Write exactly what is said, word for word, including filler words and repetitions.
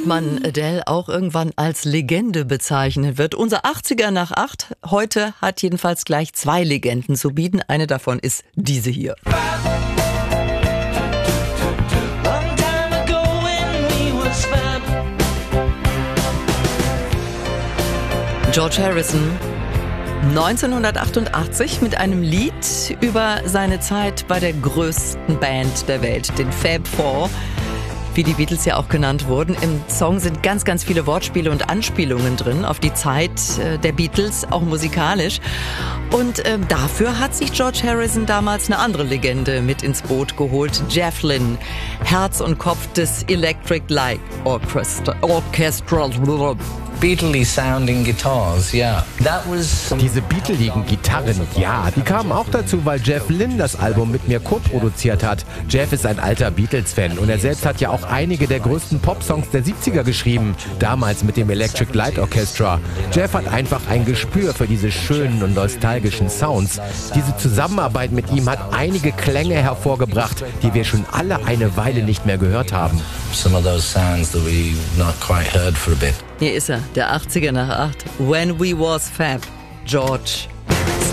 ob man Adele auch irgendwann als Legende bezeichnen wird. Unser achtziger nach acht heute hat jedenfalls gleich zwei Legenden zu bieten. Eine davon ist diese hier. George Harrison, neunzehnhundertachtundachtzig mit einem Lied über seine Zeit bei der größten Band der Welt, den Fab Four, wie die Beatles ja auch genannt wurden. Im Song sind ganz, ganz viele Wortspiele und Anspielungen drin auf die Zeit der Beatles, auch musikalisch. Und äh, dafür hat sich George Harrison damals eine andere Legende mit ins Boot geholt, Jeff Lynne, Herz und Kopf des Electric Light Orchestra. Orchestra. Beatley-sounding guitars, yeah. That was Diese beatligen Gitarren, ja, die kamen auch dazu, weil Jeff Lynne das Album mit mir co-produziert hat. Jeff ist ein alter Beatles-Fan und er selbst hat ja auch einige der größten Pop-Songs der siebziger geschrieben, damals mit dem Electric Light Orchestra. Jeff hat einfach ein Gespür für diese schönen und nostalgischen Sounds. Diese Zusammenarbeit mit ihm hat einige Klänge hervorgebracht, die wir schon alle eine Weile nicht mehr gehört haben. some of those sounds that we not quite heard for a bit. Hier ist er, der achtziger nach acht. When We Was Fab, George